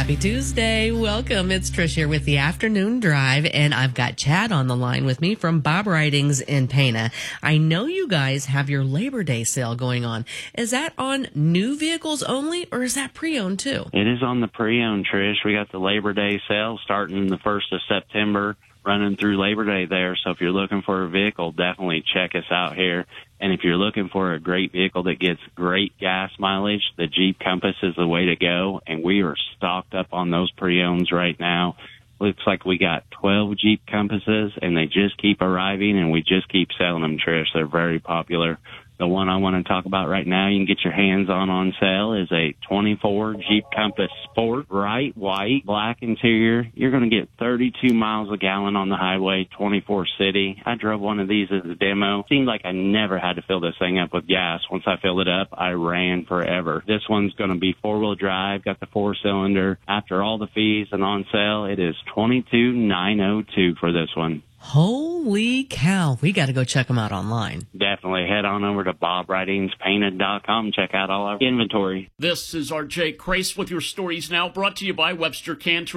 Happy Tuesday. Welcome. It's Trish here with the Afternoon Drive, and I've got Chad on the line with me from Bob Ridings in Pana. I know you guys have your Labor Day sale going on. Is that on new vehicles only, or is that pre-owned too? It is on the pre-owned, Trish. We got the Labor Day sale starting the 1st of September, running through Labor Day there. So if you're looking for a vehicle, definitely check us out here. And if you're looking for a great vehicle that gets great gas mileage, the Jeep Compass is the way to go. And we are stocked up on those pre-owns right now. Looks like we got 12 Jeep Compasses, and they just keep arriving, and we just keep selling them, Trish. They're very popular. The one I want to talk about right now, you can get your hands on sale, is a 24 Jeep Compass Sport, bright white, black interior. You're going to get 32 miles a gallon on the highway, 24 city. I drove one of these as a demo. Seemed like I never had to fill this thing up with gas. Once I filled it up, I ran forever. This one's going to be four-wheel drive, got the four-cylinder. After all the fees and on sale, it is $22,902 for this one. Holy cow. We got to go check them out online. Definitely head on over to BobRidingsPainted.com and check out all our inventory. This is RJ Crace with your stories now, brought to you by Webster Cantor.